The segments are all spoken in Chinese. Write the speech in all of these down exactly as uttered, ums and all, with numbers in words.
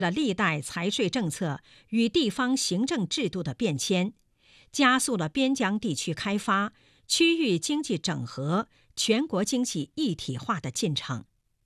了历代财税政策与地方行政制度的变迁，加速了边疆地区开发、区域经济整合、全国经济一体化的进程。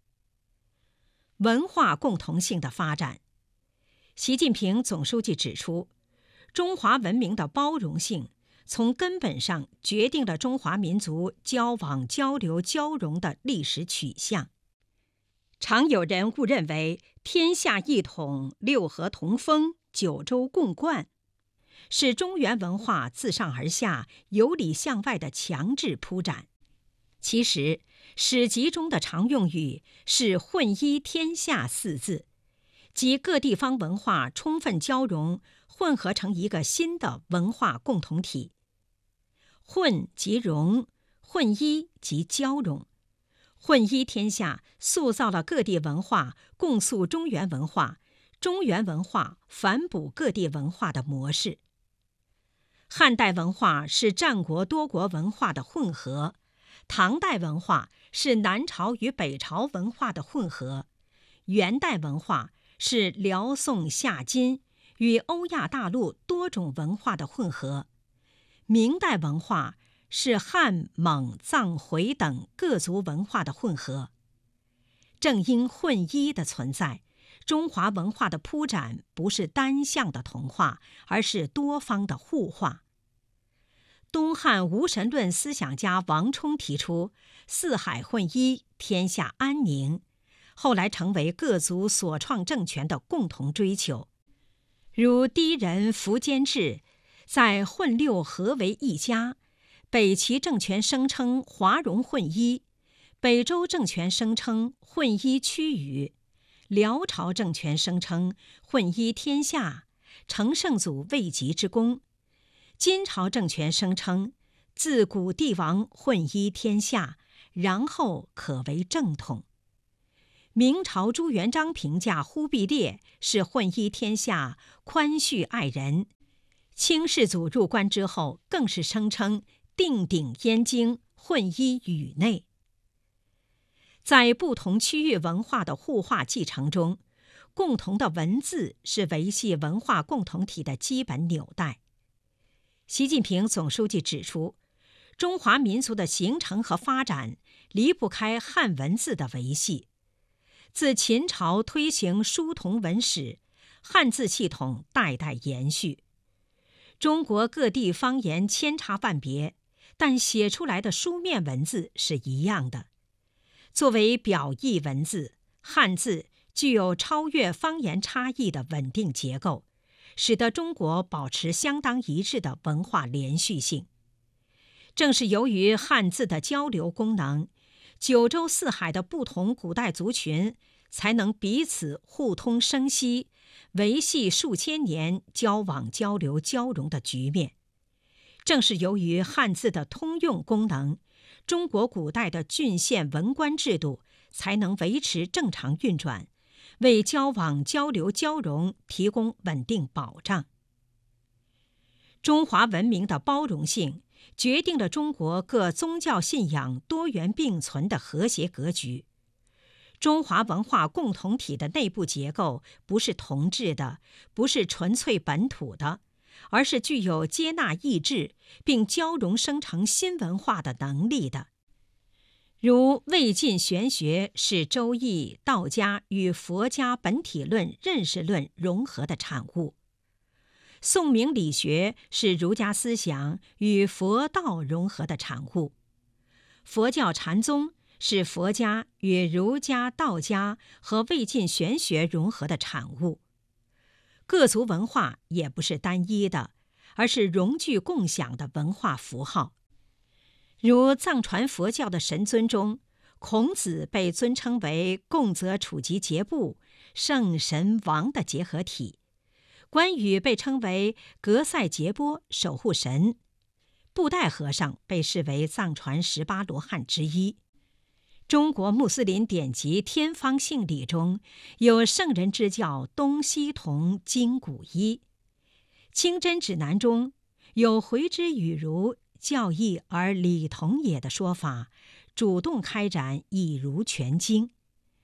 文化共同性的发展，习近平总书记指出，中华文明的包容性从根本上决定了中华民族交往交流交融的历史取向。常有人误认为天下一统、六合同风、九州共贯是中原文化自上而下、由里向外的强制铺展。其实，史籍中的常用语是“混一天下”四字，即各地方文化充分交融，混合成一个新的文化共同体。混即融，混一即交融。混一天下塑造了各地文化共塑中原文化、中原文化反哺各地文化的模式。汉代文化是战国多国文化的混合，唐代文化是南朝与北朝文化的混合，元代文化是辽宋夏金与欧亚大陆多种文化的混合，明代文化是汉、蒙、藏、回等各族文化的混合。正因混一的存在，中华文化的铺展不是单向的同化，而是多方的互化。东汉无神论思想家王充提出四海混一，天下安宁，后来成为各族所创政权的共同追求。如氐人苻坚志在混六合为一家，北齐政权声称华容混一，北周政权声称混一区域，辽朝政权声称混一天下，成圣祖未及之功。金朝政权声称自古帝王混一天下，然后可为正统。明朝朱元璋评价忽必烈是混一天下，宽恤爱人。清世祖入关之后，更是声称定鼎燕京，混一宇内。在不同区域文化的互化继承中，共同的文字是维系文化共同体的基本纽带。习近平总书记指出，中华民族的形成和发展离不开汉文字的维系。自秦朝推行书同文史，汉字系统代代延续。中国各地方言千差万别，但写出来的书面文字是一样的。作为表意文字，汉字具有超越方言差异的稳定结构，使得中国保持相当一致的文化连续性。正是由于汉字的交流功能，九州四海的不同古代族群才能彼此互通生息，维系数千年交往交流交融的局面。正是由于汉字的通用功能，中国古代的郡县文官制度才能维持正常运转，为交往交流交融提供稳定保障。中华文明的包容性决定了中国各宗教信仰多元并存的和谐格局。中华文化共同体的内部结构不是同质的，不是纯粹本土的，而是具有接纳异质并交融生成新文化的能力的。如魏晋玄学是周易、道家与佛家本体论、认识论融合的产物，宋明理学是儒家思想与佛道融合的产物，佛教禅宗是佛家与儒家、道家和魏晋玄学融合的产物。各族文化也不是单一的，而是融聚共享的文化符号。如藏传佛教的神尊中，孔子被尊称为共则处吉节部、圣神王的结合体，关羽被称为格赛杰波守护神，布袋和尚被视为藏传十八罗汉之一。中国穆斯林典籍《天方性理》中有圣人之教东西同，筋骨一。清真指南中有回之与儒，教义而理同也的说法，主动开展以儒全经。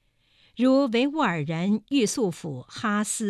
如维吾尔人傈僳府哈斯。